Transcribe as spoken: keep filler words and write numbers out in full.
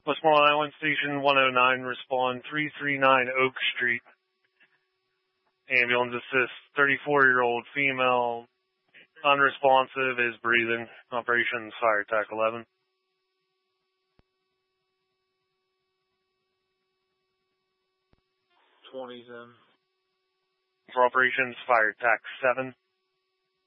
Westmoreland Island Station one oh nine, respond three three nine Oak Street. Ambulance assist, thirty-four-year-old female, unresponsive, is breathing. Operations Fire Tac eleven. twenties in. For Operations Fire Tac seven.